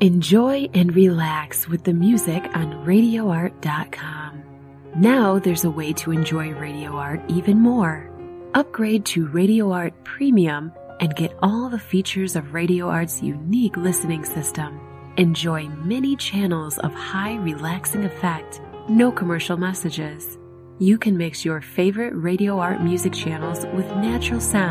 Enjoy and relax with the music on RadioArt.com. Now there's a way to enjoy Radio Art even more. Upgrade to Radio Art Premium and get all the features of Radio Art's unique listening system. Enjoy many channels of high relaxing effect, no commercial messages. You can mix your favorite Radio Art music channels with natural sound